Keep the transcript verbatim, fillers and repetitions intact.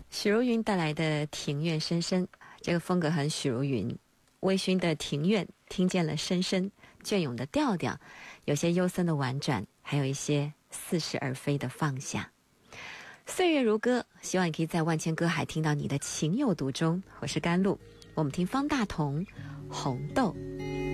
许茹芸带来的《庭院深深》，这个风格很许茹芸，微醺的庭院，听见了深深，隽永的调调，有些幽森的婉转，还有一些似是而非的放下。岁月如歌，希望你可以在万千歌海听到你的情有独钟。我是甘露，我们听方大同《红豆》。